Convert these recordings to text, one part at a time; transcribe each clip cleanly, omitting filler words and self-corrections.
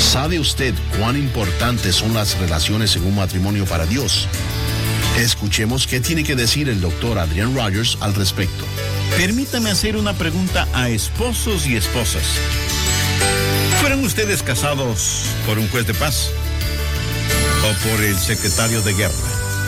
¿Sabe usted cuán importantes son las relaciones en un matrimonio para Dios? Escuchemos qué tiene que decir el doctor Adrian Rogers al respecto. Permítame hacer una pregunta a esposos y esposas. ¿Fueron ustedes casados por un juez de paz o por el secretario de guerra?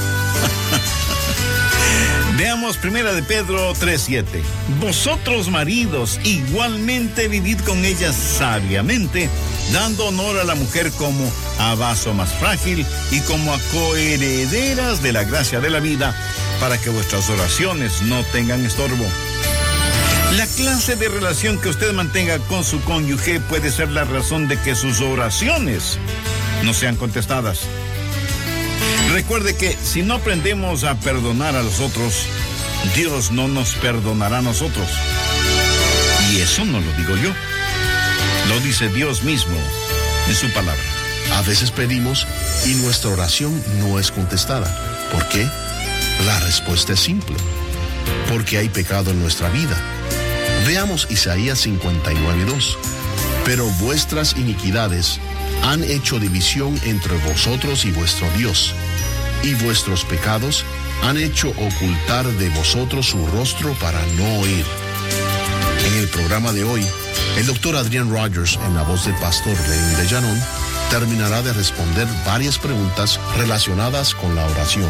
Veamos 1 de Pedro 3:7. Vosotros, maridos, igualmente vivid con ellas sabiamente, dando honor a la mujer como a vaso más frágil y como a coherederas de la gracia de la vida, para que vuestras oraciones no tengan estorbo. La clase de relación que usted mantenga con su cónyuge puede ser la razón de que sus oraciones no sean contestadas. Recuerde que si no aprendemos a perdonar a los otros, Dios no nos perdonará a nosotros. Y eso no lo digo yo, lo dice Dios mismo en su palabra. A veces pedimos y nuestra oración no es contestada. ¿Por qué? La respuesta es simple: porque hay pecado en nuestra vida. Veamos Isaías 59:2. Pero vuestras iniquidades han hecho división entre vosotros y vuestro Dios, y vuestros pecados han hecho ocultar de vosotros su rostro para no oír. En el programa de hoy, el doctor Adrian Rogers, en la voz del pastor Lenin de Llanón, terminará de responder varias preguntas relacionadas con la oración.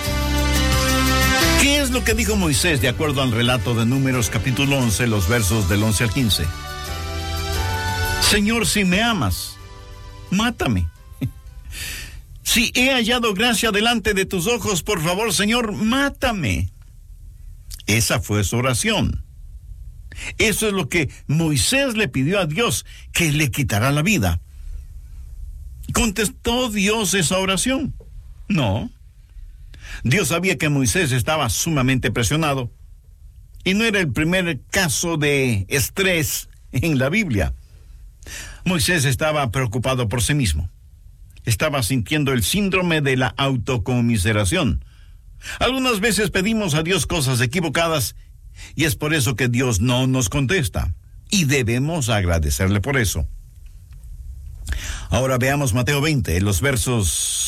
¿Qué es lo que dijo Moisés de acuerdo al relato de Números capítulo 11, los versos del 11 al 15? Señor, si me amas, mátame. Si he hallado gracia delante de tus ojos, por favor, Señor, mátame. Esa fue su oración. Eso es lo que Moisés le pidió a Dios, que le quitará la vida. ¿Contestó Dios esa oración? No. Dios sabía que Moisés estaba sumamente presionado, y no era el primer caso de estrés en la Biblia. Moisés estaba preocupado por sí mismo. Estaba sintiendo el síndrome de la autocomiseración. Algunas veces pedimos a Dios cosas equivocadas, y es por eso que Dios no nos contesta, y debemos agradecerle por eso. Ahora veamos Mateo 20, los versos